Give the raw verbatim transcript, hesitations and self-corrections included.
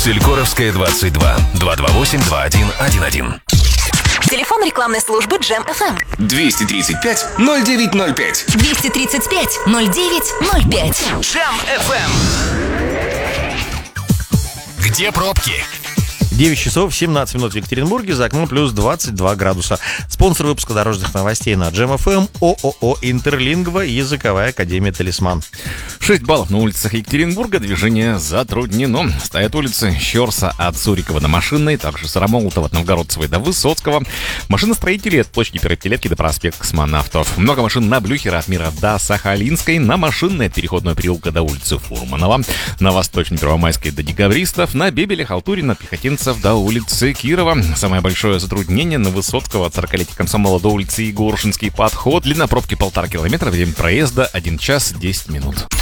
Селькоровская, двадцать два, два два восемь два один один один. Телефон рекламной службы Джем эф эм. двести тридцать пять ноль девять ноль пять. двести тридцать пять ноль девять ноль пять. Джем эф эм. Где пробки? девять часов семнадцать минут в Екатеринбурге, за окном плюс двадцать два градуса. Спонсор выпуска дорожных новостей на Джем эф эм ООО «Интерлингва», языковая академия «Талисман». шесть баллов на улицах Екатеринбурга, движение затруднено. Стоят улицы Щерса от Сурикова до Машинной, также Сарамолотова от Новгородцевой до Высоцкого. Машиностроители от площади Пятилетки до проспекта Космонавтов. Много машин на Блюхера от Мира до Сахалинской, на Машинной от Переходного переулка до улицы Фурманова, на Восточной Первомайской до Декабристов, на Бебеля, Халтурина, Пехотинцев до улицы Кирова. Самое большое затруднение на Высоцкого от сорокалетия Комсомола до улицы Егоршинский подход. Длина пробки полтора километра, время проезда один час десять минут.